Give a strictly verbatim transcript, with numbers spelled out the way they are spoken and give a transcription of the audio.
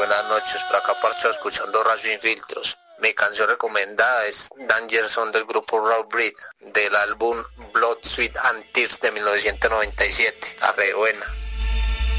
buenas noches, por acá Parcho escuchando Radio Infiltros. Mi canción recomendada es Danger Zone del grupo Raw Breed, del álbum Blood, Sweat and Tears de mil novecientos noventa y siete. La re buena.